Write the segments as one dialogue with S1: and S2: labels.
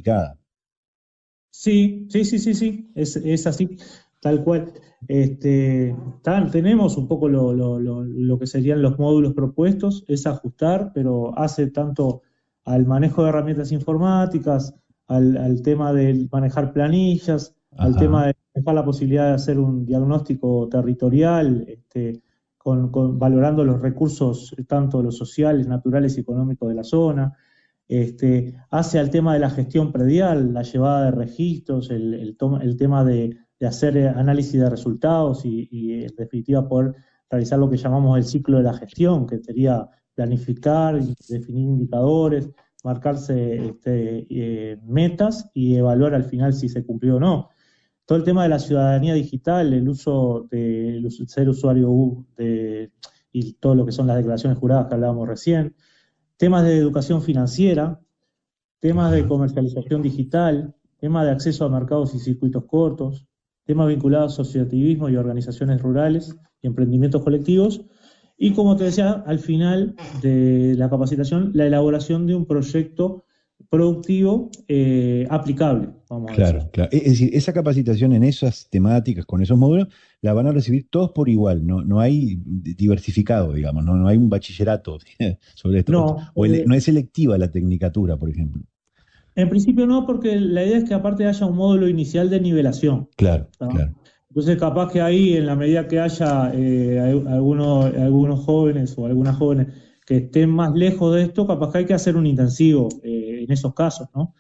S1: planificada.
S2: Sí, es así, tal cual. Tenemos un poco lo que serían los módulos propuestos, es ajustar, pero hace tanto al manejo de herramientas informáticas, al tema de manejar planillas, al
S1: Ajá.
S2: tema de manejar la posibilidad de hacer un diagnóstico territorial, valorando los recursos, tanto los sociales, naturales y económicos de la zona. Hace al tema de la gestión predial, la llevada de registros, el tema de hacer análisis de resultados y, en definitiva poder realizar lo que llamamos el ciclo de la gestión, que sería planificar, definir indicadores, marcarse metas y evaluar al final si se cumplió o no. Todo el tema de la ciudadanía digital, el uso de ser usuario y todo lo que son las declaraciones juradas que hablábamos recién, temas de educación financiera, temas de
S1: Ajá.
S2: comercialización digital, temas de acceso a mercados y circuitos cortos, temas vinculados a asociativismo y organizaciones rurales y emprendimientos colectivos, y como te decía, al final de la capacitación, la elaboración de un proyecto productivo aplicable, vamos a decir.
S1: Claro, claro. Es decir, esa capacitación en esas temáticas, con esos módulos, la van a recibir todos por igual, no hay diversificado, digamos, no hay un bachillerato sobre esto.
S2: No,
S1: No es selectiva la tecnicatura, por ejemplo.
S2: en principio no, porque la idea es que aparte haya un módulo inicial de nivelación.
S1: Claro,
S2: ¿Tá?
S1: claro.
S2: Entonces, capaz que ahí, en la medida que haya algunos jóvenes o algunas jóvenes que estén más lejos de esto, capaz que hay que hacer un intensivo en esos casos, ¿no?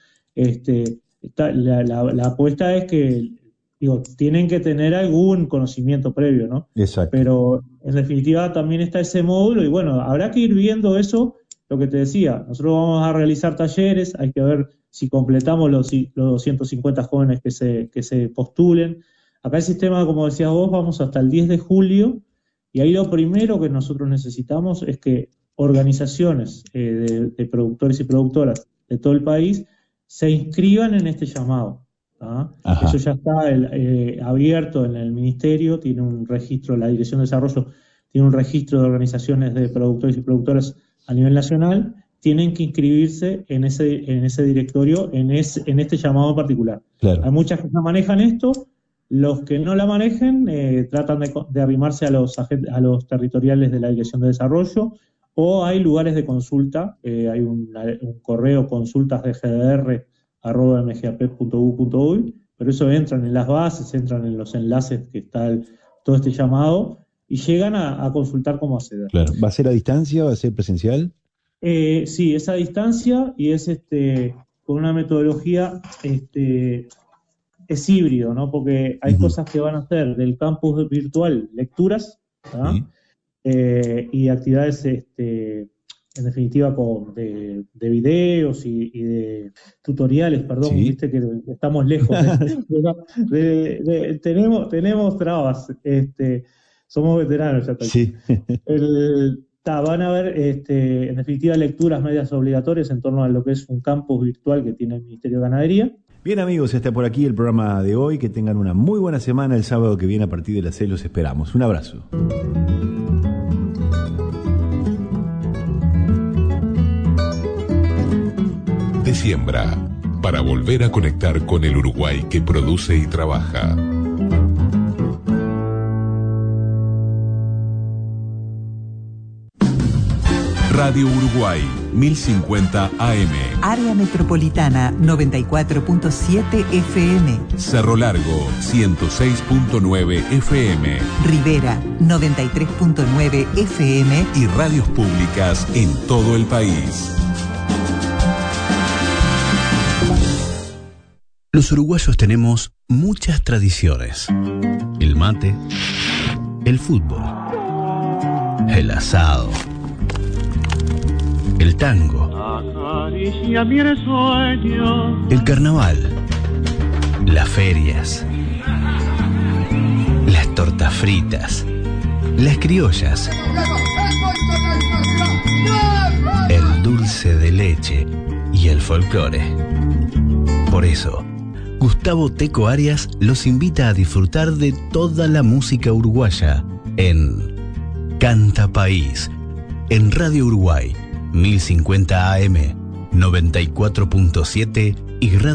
S2: La apuesta es que, digo, tienen que tener algún conocimiento previo, ¿no?
S1: Exacto.
S2: Pero en definitiva también está ese módulo y bueno, habrá que ir viendo eso, lo que te decía. Nosotros vamos a realizar talleres, hay que ver si completamos los 250 jóvenes que se postulen. Acá el sistema, como decías vos, vamos hasta el 10 de julio y ahí lo primero que nosotros necesitamos es que organizaciones de productores y productoras de todo el país se inscriban en este llamado. ¿Tá? Eso
S1: Ajá.
S2: ya está abierto en el Ministerio, tiene un registro, la Dirección de Desarrollo tiene un registro de organizaciones de productores y productoras a nivel nacional, tienen que inscribirse en ese directorio, en este llamado en particular.
S1: Claro.
S2: Hay muchas que no manejan esto, los que no la manejen tratan de arrimarse a los territoriales de la Dirección de Desarrollo, o hay lugares de consulta, hay un correo consultasdgdr@mgap.uy, pero eso entran en las bases, entran en los enlaces que está todo este llamado, y llegan a consultar cómo acceder.
S1: Claro. ¿Va a ser a distancia? ¿Va a ser presencial?
S2: Sí, es a distancia y es con una metodología, es híbrido, ¿no? Porque hay cosas que van a hacer del campus virtual, lecturas, ¿tá?
S1: Sí.
S2: Y actividades, en definitiva, de videos y de tutoriales, perdón,
S1: Sí.
S2: viste que estamos lejos. Tenemos trabas, somos veteranos ya.
S1: Sí.
S2: Van a haber, en definitiva, lecturas medias obligatorias en torno a lo que es un campus virtual que tiene el Ministerio de Ganadería.
S1: Bien, amigos, está por aquí el programa de hoy. Que tengan una muy buena semana. El sábado que viene a partir de las 6 los esperamos. Un abrazo.
S3: De Siembra, para volver a conectar con el Uruguay que produce y trabaja. Radio Uruguay, 1050 AM.
S4: Área Metropolitana, 94.7 FM.
S3: Cerro Largo, 106.9 FM.
S4: Rivera, 93.9 FM.
S3: Y radios públicas en todo el país.
S5: Los uruguayos tenemos muchas tradiciones. El mate, el fútbol, el asado, el tango, el carnaval, las ferias, las tortas fritas, las criollas, el dulce de leche y el folclore. Por eso, Gustavo Teco Arias los invita a disfrutar de toda la música uruguaya en Canta País, en Radio Uruguay, 1050 AM, 94.7 y Radio